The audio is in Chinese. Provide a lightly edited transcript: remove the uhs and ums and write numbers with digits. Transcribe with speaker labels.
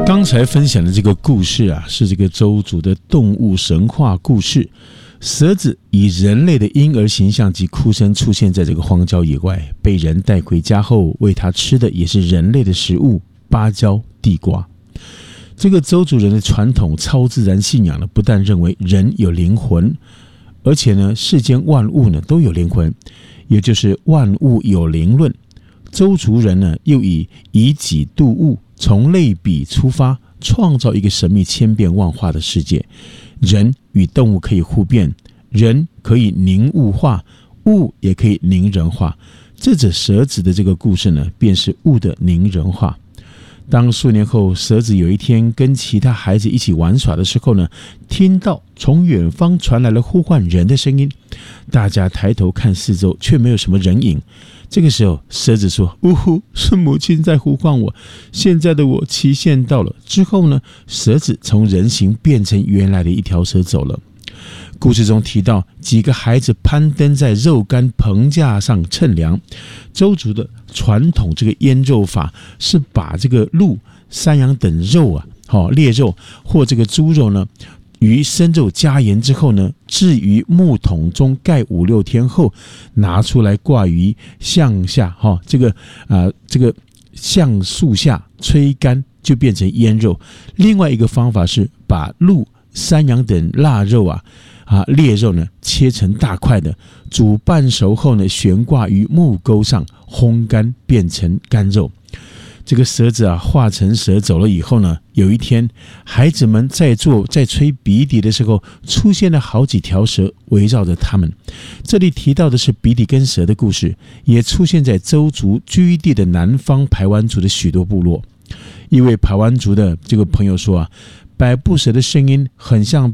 Speaker 1: 刚才分享的这个故事啊，是这个周族的动物神话故事。蛇子以人类的婴儿形象及哭声出现在这个荒郊野外，被人带回家后，喂它吃的也是人类的食物——芭蕉、地瓜。这个周族人的传统超自然信仰呢，不但认为人有灵魂，而且呢，世间万物呢都有灵魂，也就是万物有灵论。周族人呢，又以己度物，从类比出发，创造一个神秘千变万化的世界。人与动物可以互变，人可以凝物化，物也可以凝人化。这则蛇子的这个故事呢，便是物的凝人化。当数年后，蛇子有一天跟其他孩子一起玩耍的时候呢，听到从远方传来了呼唤人的声音。大家抬头看四周，却没有什么人影。这个时候，蛇子说：“呜呼，是母亲在呼唤我。现在的我期限到了。”之后呢，蛇子从人形变成原来的一条蛇走了。故事中提到，几个孩子攀登在肉干棚架上称量。周族的传统这个腌肉法是把这个鹿、山羊等肉啊，猎肉或这个猪肉呢，于生肉加盐之后呢，置于木桶中盖5-6天后，拿出来挂于橡下，这个橡树下吹干，就变成腌肉。另外一个方法是把鹿、山羊等腊肉猎肉呢切成大块的，煮半熟后呢，悬挂于木钩上烘干，变成干肉。这个蛇子化成蛇走了以后呢，有一天孩子们在吹鼻笛的时候，出现了好几条蛇围绕着他们。这里提到的是鼻笛跟蛇的故事，也出现在周族居地的南方排湾族的许多部落。一位排湾族的这个朋友说百步蛇的声音很像